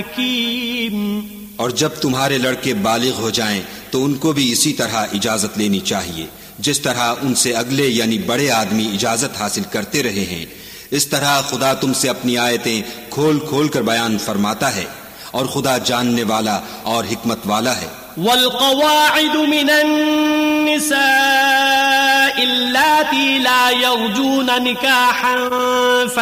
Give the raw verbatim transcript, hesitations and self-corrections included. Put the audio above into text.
और जब तुम्हारे लड़के बालिग हो जाएं तो उनको भी इसी तरह इजाजत लेनी चाहिए जिस तरह उनसे अगले यानी बड़े आदमी इजाजत हासिल करते रहे हैं। इस तरह खुदा तुमसे अपनी आयतें खोल खोल कर बयान फरमाता है और खुदा जानने वाला और हिकमत वाला है। वल्क़वाइदु मिनन निसाइ अल्लाती ला यर्जून निकाहन